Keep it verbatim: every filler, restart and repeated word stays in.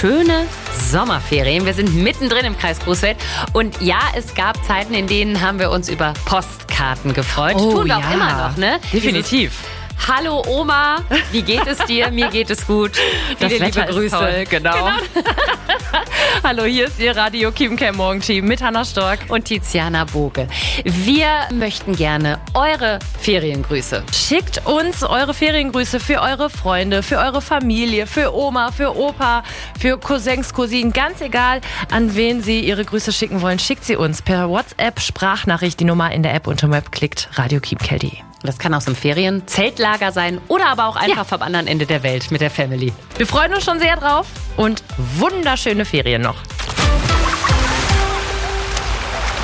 schöne Sommerferien. Wir sind mittendrin im Kreis Coesfeld. Und ja, es gab Zeiten, in denen haben wir uns über Postkarten gefreut. Oh, Tun wir ja. auch immer noch, ne? Definitiv. Dieses Hallo Oma, wie geht es dir? Mir geht es gut. Das Viele Wetter liebe Grüße. ist toll, genau. genau. Hallo, hier ist Ihr Radio Kiepenkerl Morgenteam mit Hannah Stork Und Tiziana Boge. Wir möchten gerne eure Feriengrüße. Schickt uns eure Feriengrüße für eure Freunde, für eure Familie, für Oma, für Opa, für Cousins, Cousinen, ganz egal, an wen Sie Ihre Grüße schicken wollen. Schickt sie uns per WhatsApp, Sprachnachricht, die Nummer in der App unter Web klickt, radio kiepenkerl punkt de. Das kann aus dem Ferien, Zeltlager sein oder aber auch einfach Ja. vom anderen Ende der Welt mit der Family. Wir freuen uns schon sehr drauf und wunderschöne Ferien noch.